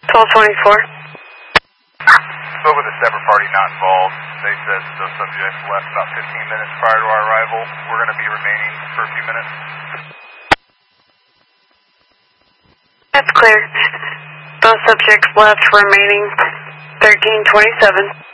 1224. Spoke with a separate party not involved. They said those subjects left about 15 minutes prior to our arrival. We're going to be remaining for a few minutes. That's clear. Both subjects left remaining 1327.